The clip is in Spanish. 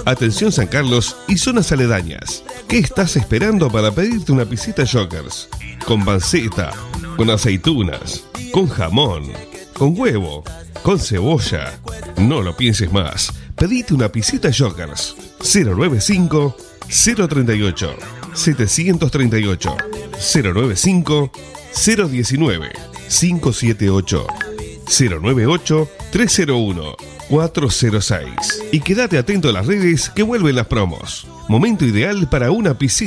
Atención San Carlos y zonas aledañas. ¿Qué estás esperando para pedirte una pisita Jokers? Con panceta, con aceitunas, con jamón, con huevo, con cebolla. No lo pienses más. Pedite una pisita Jokers. 095 038 738 095 019 578 098 301 406. Y quédate atento a las redes que vuelven las promos. Momento ideal para una piscina